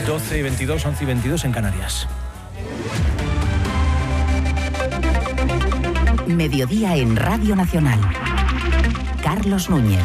12:22, 11:22 en Canarias. Mediodía en Radio Nacional. Carlos Núñez.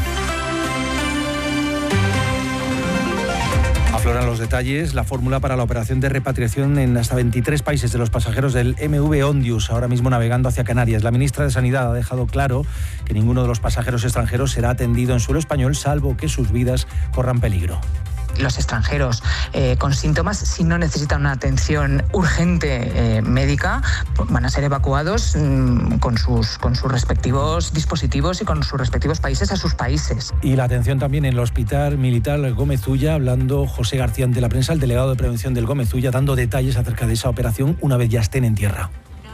Afloran los detalles, la fórmula para la operación de repatriación en hasta 23 países de los pasajeros del MV Ondius, ahora mismo navegando hacia Canarias. La ministra de Sanidad ha dejado claro que ninguno de los pasajeros extranjeros será atendido en suelo español, salvo que sus vidas corran peligro. Los extranjeros con síntomas, si no necesitan una atención urgente médica, van a ser evacuados con sus respectivos dispositivos y con sus respectivos países a sus países. Y la atención también en el Hospital Militar Gómez Ulla, hablando José García ante la prensa, el delegado de prevención del Gómez Ulla, dando detalles acerca de esa operación una vez ya estén en tierra.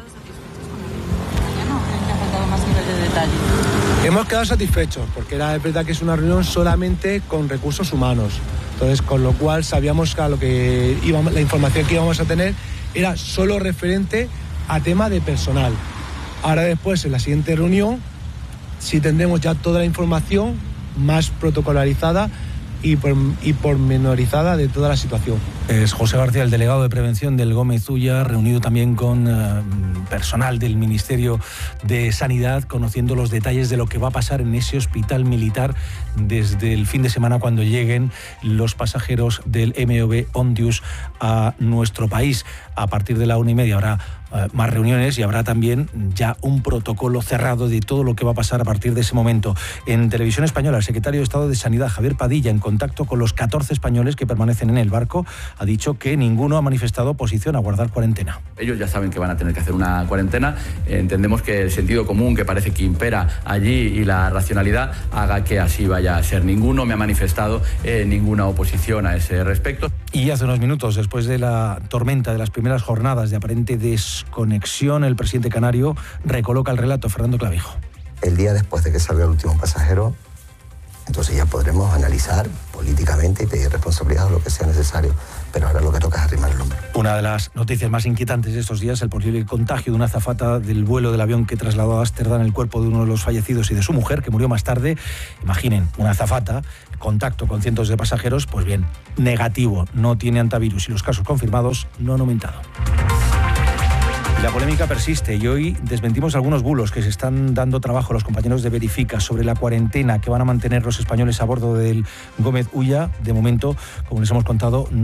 Hemos quedado satisfechos porque es verdad que es una reunión solamente con recursos humanos. Entonces, con lo cual sabíamos que la información que íbamos a tener era solo referente a tema de personal. Ahora después, en la siguiente reunión, sí tendremos ya toda la información más protocolarizada y pormenorizada de toda la situación. Es José García, el delegado de prevención del Gómez Ulla, reunido también con personal del Ministerio de Sanidad, conociendo los detalles de lo que va a pasar en ese hospital militar desde el fin de semana cuando lleguen los pasajeros del MV Ondius a nuestro país. A partir de la 1:30 habrá más reuniones y habrá también ya un protocolo cerrado de todo lo que va a pasar a partir de ese momento. En Televisión Española, el secretario de Estado de Sanidad, Javier Padilla, en contacto con los 14 españoles que permanecen en el barco, ha dicho que ninguno ha manifestado oposición a guardar cuarentena. Ellos ya saben que van a tener que hacer una cuarentena. Entendemos que el sentido común que parece que impera allí y la racionalidad haga que así vaya a ser. Ninguno me ha manifestado ninguna oposición a ese respecto. Y hace unos minutos, después de la tormenta de las primeras jornadas de aparente desconexión, el presidente canario recoloca el relato. Fernando Clavijo. El día después de que salga el último pasajero, entonces ya podremos analizar políticamente y pedir responsabilidad o lo que sea necesario. Pero ahora lo que toca es arrimar el hombro. Una de las noticias más inquietantes de estos días, el posible contagio de una azafata del vuelo del avión que trasladó a Ámsterdam el cuerpo de uno de los fallecidos y de su mujer, que murió más tarde. Imaginen, una azafata, contacto con cientos de pasajeros, pues bien, negativo, no tiene antivirus y los casos confirmados no han aumentado. La polémica persiste y hoy desmentimos algunos bulos que se están dando trabajo a los compañeros de Verifica sobre la cuarentena que van a mantener los españoles a bordo del Gómez Ulla. De momento, como les hemos contado,